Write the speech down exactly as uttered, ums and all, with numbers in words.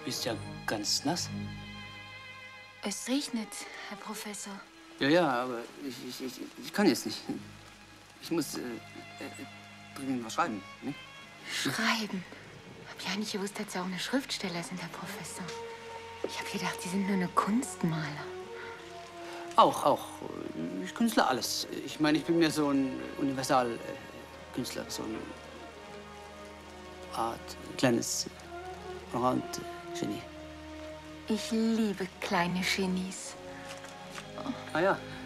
bist ja ganz nass. Es regnet, Herr Professor. Ja, ja, aber ich, ich, ich, ich kann jetzt nicht. Ich muss äh, äh, dringend was schreiben. Ne? Schreiben? Hab ja nicht gewusst, dass Sie auch eine Schriftsteller sind, Herr Professor. Ich habe gedacht, Sie sind nur eine Kunstmaler. Auch, auch. Ich künstle alles. Ich meine, ich bin mehr so ein Universalkünstler, so eine Art kleines Allround-Genie. Ich liebe kleine Genies. Ah ja.